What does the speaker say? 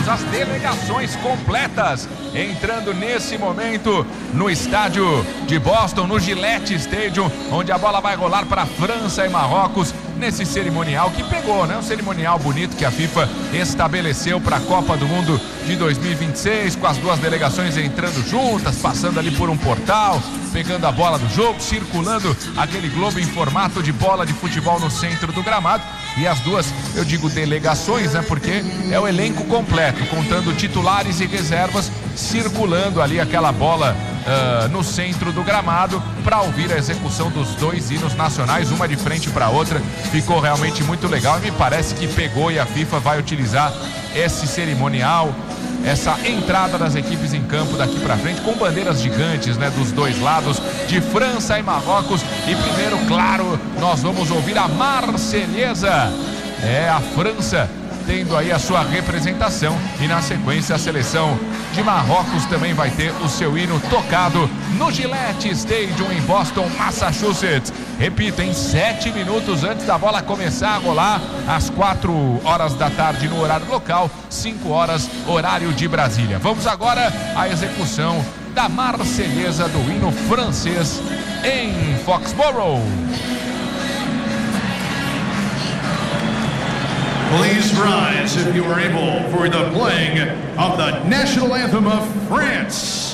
temos as delegações completas entrando nesse momento no estádio de Boston, no Gillette Stadium, onde a bola vai rolar para França e Marrocos nesse cerimonial que pegou, né? Um cerimonial bonito que a FIFA estabeleceu para a Copa do Mundo de 2026, com as duas delegações entrando juntas, passando ali por um portal, pegando a bola do jogo, circulando aquele globo em formato de bola de futebol no centro do gramado. E as duas, eu digo delegações, né? Porque é o elenco completo, contando titulares e reservas, circulando ali aquela bola no centro do gramado para ouvir a execução dos dois hinos nacionais, uma de frente para a outra. Ficou realmente muito legal e me parece que pegou, e a FIFA vai utilizar esse cerimonial, essa entrada das equipes em campo daqui para frente, com bandeiras gigantes, né, dos dois lados, de França e Marrocos. E primeiro, claro, nós vamos ouvir a Marselhesa. É a França tendo aí a sua representação, e na sequência a seleção de Marrocos também vai ter o seu hino tocado no Gillette Stadium em Boston, Massachusetts. Repito, em 7 minutos antes da bola começar a rolar, às 4 horas da tarde no horário local, 5 horas horário de Brasília. Vamos agora à execução da Marselhesa do hino francês em Foxborough. Please rise if you are able for the playing of the national anthem of France.